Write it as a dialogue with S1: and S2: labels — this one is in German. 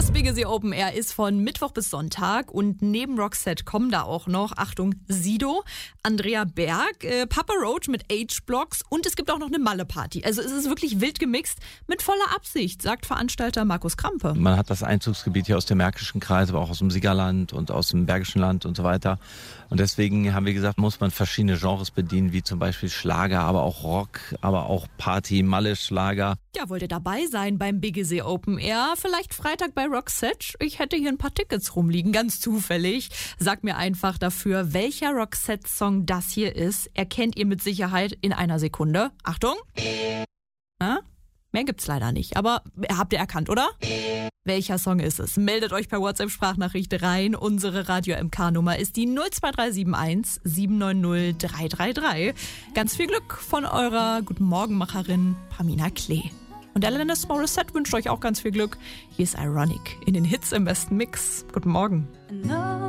S1: Das Biggesee Open Air ist von Mittwoch bis Sonntag und neben Roxette kommen da auch noch, Achtung, Sido, Andrea Berg, Papa Roach mit H-Blocks und es gibt auch noch eine Malle-Party. Also es ist wirklich wild gemixt mit voller Absicht, sagt Veranstalter Markus Krampe.
S2: Man hat das Einzugsgebiet hier aus dem Märkischen Kreis, aber auch aus dem Siegerland und aus dem Bergischen Land und so weiter. Und deswegen haben wir gesagt, muss man verschiedene Genres bedienen, wie zum Beispiel Schlager, aber auch Rock, aber auch Party, Malle-Schlager.
S1: Ja, wollt ihr dabei sein beim Biggesee Open Air? Vielleicht Freitag bei Roxette? Ich hätte hier ein paar Tickets rumliegen, ganz zufällig. Sagt mir einfach dafür, welcher Roxette-Song das hier ist. Erkennt ihr mit Sicherheit in einer Sekunde. Achtung! Na? Mehr gibt's leider nicht, aber habt ihr erkannt, oder? Welcher Song ist es? Meldet euch per WhatsApp-Sprachnachricht rein. Unsere Radio-MK-Nummer ist die 02371 790 333. Ganz viel Glück von eurer Guten Morgen-Macherin Pamina Klee. Und Alanis Morissette wünscht euch auch ganz viel Glück. Hier ist Ironic in den Hits im besten Mix. Guten Morgen.